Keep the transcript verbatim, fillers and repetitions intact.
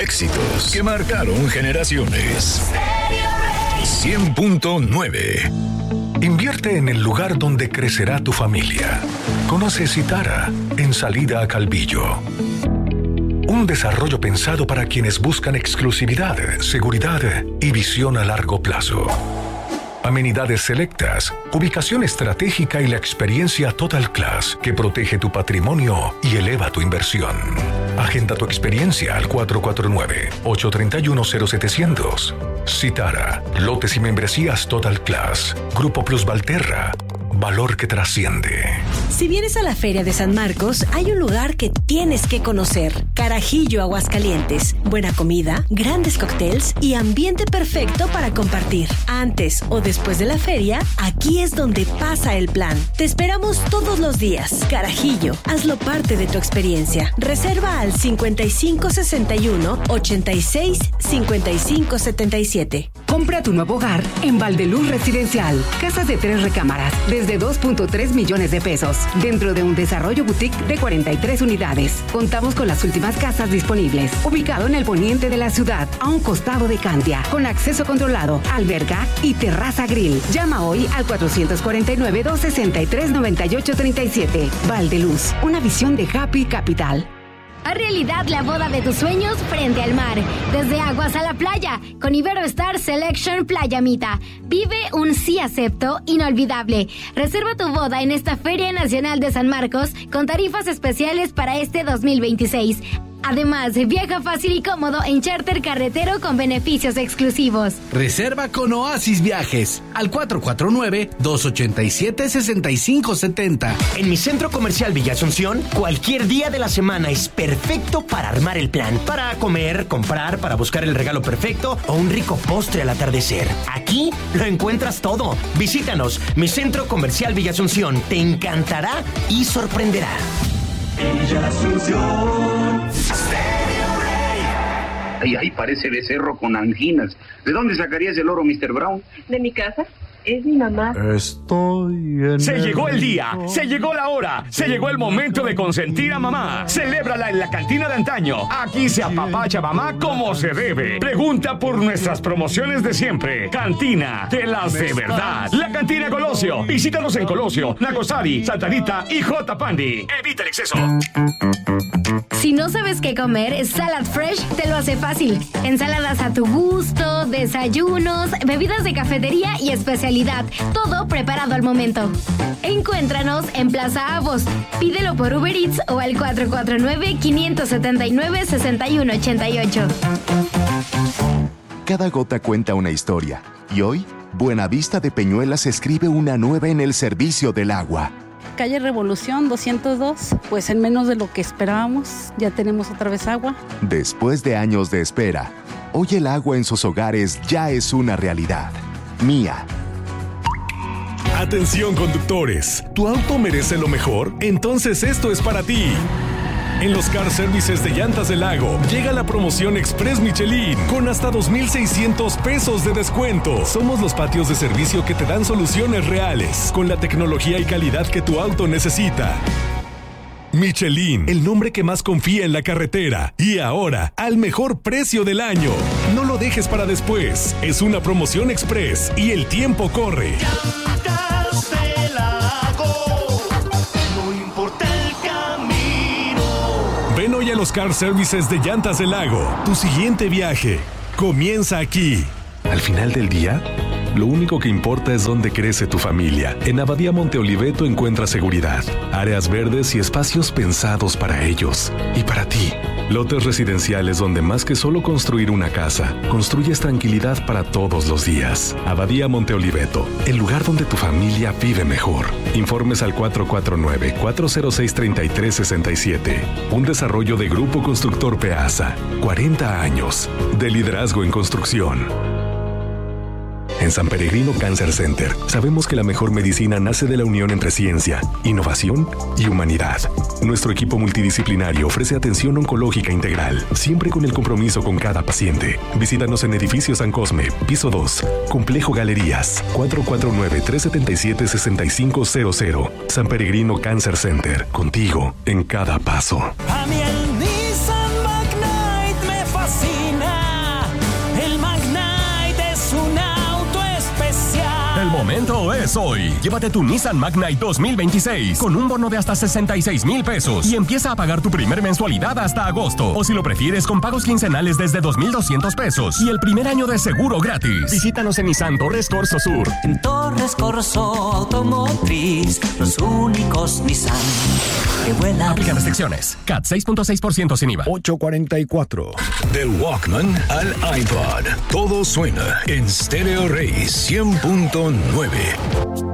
Éxitos que marcaron generaciones. cien punto nueve. Invierte en el lugar donde crecerá tu familia. Conoce Citara en salida a Calvillo. Un desarrollo pensado para quienes buscan exclusividad, seguridad y visión a largo plazo. Amenidades selectas, ubicación estratégica y la experiencia Total Class que protege tu patrimonio y eleva tu inversión. Agenda tu experiencia al cuatro cuatro nueve, ocho tres uno, cero siete cero cero. Citara, lotes y membresías Total Class. Grupo Plus Valterra, valor que trasciende. Si vienes a la Feria de San Marcos, hay un lugar que tienes que conocer. Carajillo, Aguascalientes. Buena comida, grandes cócteles y ambiente perfecto para compartir. Antes o después de la feria, aquí es donde pasa el plan. Te esperamos todos los días. Carajillo, hazlo parte de tu experiencia. Reserva al cincuenta y cinco sesenta y uno, ochenta y seis, cincuenta y cinco setenta y siete. Compra tu nuevo hogar en Valdeluz Residencial. Casas de tres recámaras, desde dos punto tres millones de pesos. Dentro de un desarrollo boutique de cuarenta y tres unidades. Contamos con las últimas casas disponibles. Ubicado en el poniente de la ciudad, a un costado de Cantia, con acceso controlado, alberca y terraza grill. Llama hoy al cuatrocientos cuarenta y nueve, doscientos sesenta y tres, noventa y ocho treinta y siete. Valdeluz, una visión de Happy Capital. Haz realidad la boda de tus sueños frente al mar. Desde aguas a la playa, con Iberoestar Selection Playa Mita. Vive un sí acepto inolvidable. Reserva tu boda en esta Feria Nacional de San Marcos con tarifas especiales para este dos mil veintiséis. Además, viaja fácil y cómodo en charter carretero con beneficios exclusivos. Reserva con Oasis Viajes al cuatro cuatro nueve, dos ocho siete, seis cinco siete cero. En mi centro comercial Villa Asunción, cualquier día de la semana es perfecto para armar el plan. Para comer, comprar, para buscar el regalo perfecto o un rico postre al atardecer. Aquí lo encuentras todo. Visítanos, mi centro comercial Villa Asunción. Te encantará y sorprenderá. Villa Asunción. Ay, ay, parece becerro con anginas. ¿De dónde sacarías el oro, mister Brown? De mi casa. Es mi mamá. Estoy en Se llegó el día, se llegó la hora, se llegó el momento de consentir a mamá. Celébrala en la cantina de antaño. Aquí se apapacha mamá como se debe. Pregunta por nuestras promociones de siempre. Cantina de las de verdad. La Cantina Colosio. Visítanos en Colosio, Nacosari, Santa Rita y J. Pandi. Evita el exceso. Si no sabes qué comer, Salad Fresh te lo hace fácil. Ensaladas a tu gusto, desayunos, bebidas de cafetería y especialidad. Todo preparado al momento. Encuéntranos en Plaza Avos. Pídelo por Uber Eats o al cuatro cuatro nueve, cinco siete nueve, seis uno ocho ocho. Cada gota cuenta una historia. Y hoy, Buenavista de Peñuelas escribe una nueva en el servicio del agua. Calle Revolución doscientos dos, pues en menos de lo que esperábamos, ya tenemos otra vez agua. Después de años de espera, hoy el agua en sus hogares ya es una realidad. Mía. Atención conductores, ¿tu auto merece lo mejor? Entonces esto es para ti. En los Car Services de Llantas del Lago llega la promoción Express Michelin con hasta dos mil seiscientos pesos de descuento. Somos los patios de servicio que te dan soluciones reales con la tecnología y calidad que tu auto necesita. Michelin, el nombre que más confía en la carretera. Y ahora, al mejor precio del año. No lo dejes para después. Es una promoción express y el tiempo corre. Llantas del Lago, no importa el camino. Ven hoy a los Car Services de Llantas del Lago. Tu siguiente viaje comienza aquí. Al final del día, lo único que importa es dónde crece tu familia. En Abadía Monte Oliveto encuentras seguridad, áreas verdes y espacios pensados para ellos y para ti. Lotes residenciales donde más que solo construir una casa, construyes tranquilidad para todos los días. Abadía Monte Oliveto, el lugar donde tu familia vive mejor. Informes al cuatro cuatro nueve, cuatro cero seis, tres tres seis siete. Un desarrollo de Grupo Constructor Peasa. cuarenta años de liderazgo en construcción. En San Peregrino Cancer Center, sabemos que la mejor medicina nace de la unión entre ciencia, innovación y humanidad. Nuestro equipo multidisciplinario ofrece atención oncológica integral, siempre con el compromiso con cada paciente. Visítanos en Edificio San Cosme, piso dos, Complejo Galerías, cuatro cuatro nueve, tres siete siete, seis cinco cero cero. San Peregrino Cancer Center, contigo en cada paso. A mí el Nissan Magnite me fascina. es hoy. Llévate tu Nissan Magnite dos mil veintiséis con un bono de hasta sesenta y seis mil pesos y empieza a pagar tu primer mensualidad hasta agosto. O si lo prefieres, con pagos quincenales desde dos mil doscientos pesos y el primer año de seguro gratis. Visítanos en Nissan Torres Corso Sur. En Torres Corso Automotriz, los únicos Nissan que vuelan. Aplican restricciones. C A T seis punto seis por ciento sin IVA. ocho cuarenta y cuatro. Del Walkman al iPod. Todo suena en Stereo Rey cien punto nueve.